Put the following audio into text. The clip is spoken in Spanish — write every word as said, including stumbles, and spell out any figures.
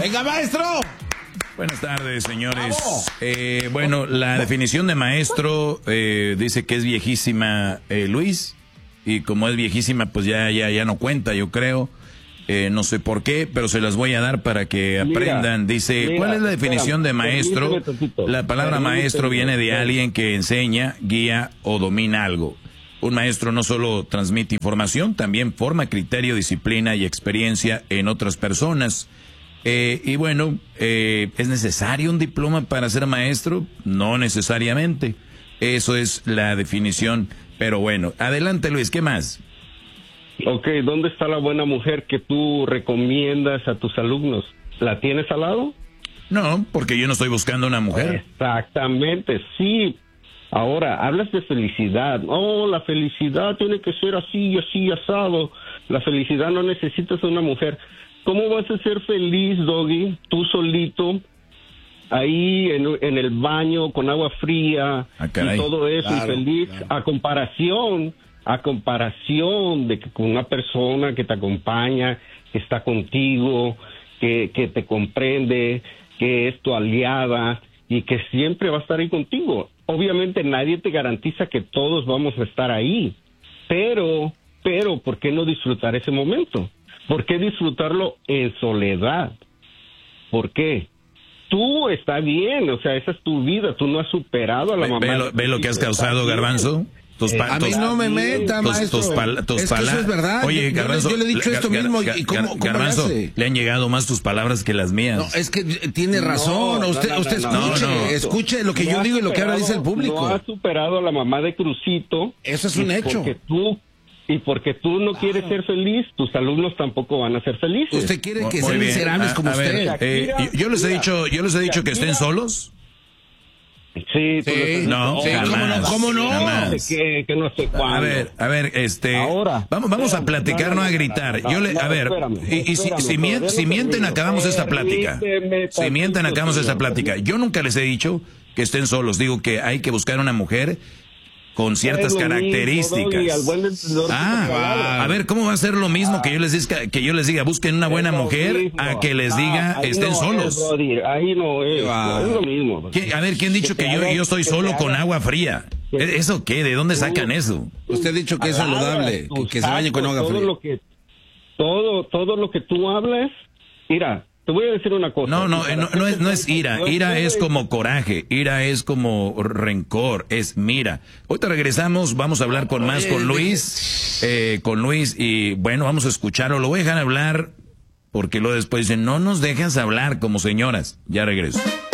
Venga, maestro. Buenas tardes, señores. Eh, bueno, la definición de maestro eh, dice que es viejísima, eh, Luis, y como es viejísima, pues ya, ya, ya no cuenta, yo creo. Eh, no sé por qué, pero se las voy a dar para que aprendan. Mira, Dice, mira, ¿cuál es la definición espérame, de maestro? La palabra maestro viene de alguien que enseña, guía o domina algo. Un maestro no solo transmite información, también forma criterio, disciplina y experiencia en otras personas. Eh, y bueno, eh, ¿es necesario un diploma para ser maestro? No necesariamente. Eso es la definición. Pero bueno, adelante, Luis, ¿qué más? Ok, ¿dónde está la buena mujer que tú recomiendas a tus alumnos? ¿La tienes al lado? No, porque yo no estoy buscando una mujer. Exactamente, sí. Ahora, hablas de felicidad. Oh, la felicidad tiene que ser así, así, asado. La felicidad no necesitas una mujer. ¿Cómo vas a ser feliz, Doggy, tú solito, ahí en, en el baño con agua fría ah, y todo eso, claro, y feliz, claro. a comparación, a comparación de que con una persona que te acompaña, que está contigo, que, que te comprende, que es tu aliada y que siempre va a estar ahí contigo? Obviamente nadie te garantiza que todos vamos a estar ahí, pero, pero, ¿por qué no disfrutar ese momento? ¿Por qué disfrutarlo en soledad? ¿Por qué? Tú está bien, o sea, esa es tu vida, tú no has superado a la ve, mamá. Ve lo, ve lo que has causado, Garbanzo. Tus a mí no me meta, tus, maestro. Tus pal, tus es que eso es verdad. Oye, yo, Garbanzo, yo le he dicho esto gar, mismo gar, y cómo, cómo Garbanzo, le, hace? le han llegado más tus palabras que las mías. No, es que tiene razón. No, usted, no, no, usted no, escuche, no, no. escuche lo que no yo digo superado, y lo que ahora dice el público. No has superado a la mamá de Crucito. Eso es un hecho. Porque tú Y porque tú no quieres ser feliz, tus alumnos tampoco van a ser felices. Usted quiere que Muy sean bien. miserables a, como a usted. Ver, eh, yo les he dicho, yo les he dicho que estén solos. Sí, sí, no, sí, jamás, ¿cómo no? ¿Cómo no? Jamás. Que, que no sé cuándo. A ver, a ver, este, ahora, vamos, vamos espérame, a platicar, no, no, no a gritar. No, yo le, no, a ver, espérame, y, y si, espérame, si, mien, si mienten, acabamos esta plática. Si mienten, acabamos esta plática. Yo nunca les he dicho que estén solos. Digo que hay que buscar una mujer con ciertas características. Ah, a ver, ¿cómo va a ser lo mismo que yo les diga, que yo les diga busquen una buena mujer a que les diga estén solos? Ahí no es, es lo mismo. A ver, ¿quién ha dicho que yo, yo estoy solo con agua fría? ¿Eso qué? ¿De dónde sacan eso? Usted ha dicho que es saludable, que, que se bañen con agua fría. Todo lo que, todo, todo lo que tú hablas, mira, te voy a decir una cosa. No, no, no, no es, no es ira. Ira es como coraje. Ira es como rencor. Es mira. Ahorita regresamos. Vamos a hablar con más con Luis. Eh, con Luis. Y bueno, vamos a escucharlo. Lo voy a dejar hablar porque luego después dicen, no nos dejas hablar como señoras. Ya regreso.